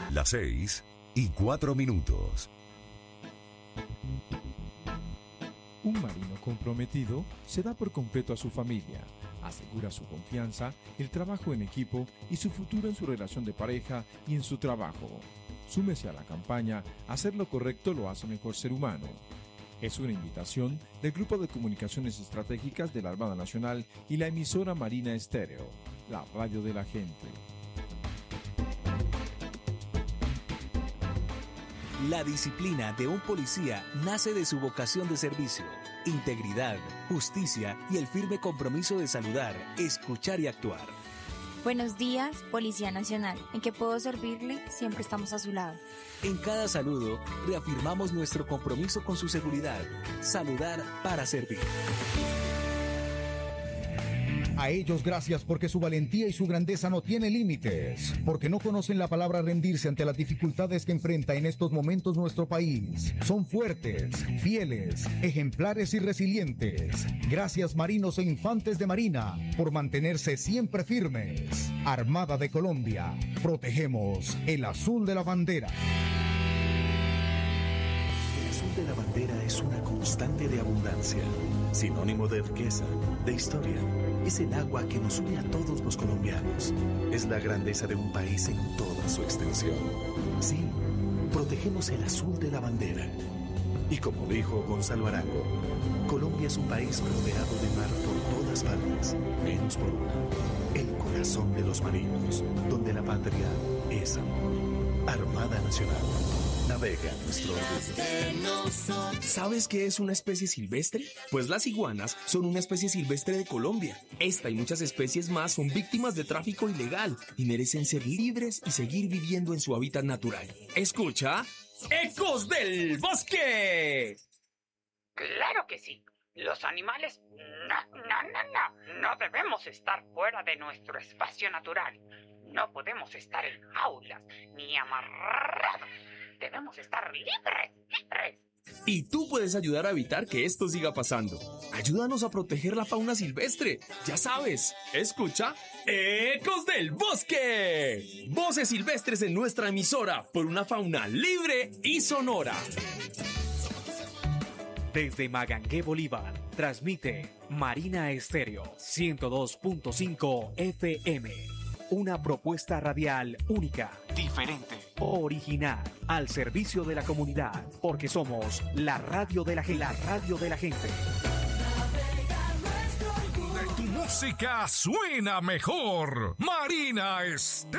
Las 6:04. Un marino comprometido se da por completo a su familia, asegura su confianza, el trabajo en equipo y su futuro en su relación de pareja y en su trabajo. Súmese a la campaña Hacer lo correcto lo hace mejor ser humano. Es una invitación del Grupo de Comunicaciones Estratégicas de la Armada Nacional y la emisora Marina Estéreo, la radio de la gente. La disciplina de un policía nace de su vocación de servicio, integridad, justicia y el firme compromiso de saludar, escuchar y actuar. Buenos días, Policía Nacional. ¿En qué puedo servirle? Siempre estamos a su lado. En cada saludo, reafirmamos nuestro compromiso con su seguridad. Saludar para servir. A ellos gracias porque su valentía y su grandeza no tiene límites, porque no conocen la palabra rendirse ante las dificultades que enfrenta en estos momentos nuestro país. Son fuertes, fieles, ejemplares y resilientes. Gracias marinos e infantes de Marina por mantenerse siempre firmes. Armada de Colombia, protegemos el azul de la bandera. El azul de la bandera es una constante de abundancia, sinónimo de riqueza, de historia. Es el agua que nos une a todos los colombianos. Es la grandeza de un país en toda su extensión. Sí, protegemos el azul de la bandera. Y como dijo Gonzalo Arango, Colombia es un país rodeado de mar por todas partes, menos por una. El corazón de los marinos, donde la patria es amor. Armada Nacional. Navega nuestro orgullo. ¿Sabes qué es una especie silvestre? Pues las iguanas son una especie silvestre de Colombia. Esta y muchas especies más son víctimas de tráfico ilegal y merecen ser libres y seguir viviendo en su hábitat natural. Escucha, ¡Ecos del Bosque! Claro que sí. Los animales no debemos estar fuera de nuestro espacio natural. No podemos estar en jaulas ni amarrados. Debemos estar libres. Y tú puedes ayudar a evitar que esto siga pasando. Ayúdanos a proteger la fauna silvestre. Ya sabes, escucha Ecos del Bosque. Voces silvestres en nuestra emisora por una fauna libre y sonora. Desde Magangué, Bolívar, transmite Marina Estéreo 102.5 FM. Una propuesta radial única, diferente, original, al servicio de la comunidad, porque somos la radio de la gente. La radio de la gente. Tu música suena mejor. Marina Estéreo.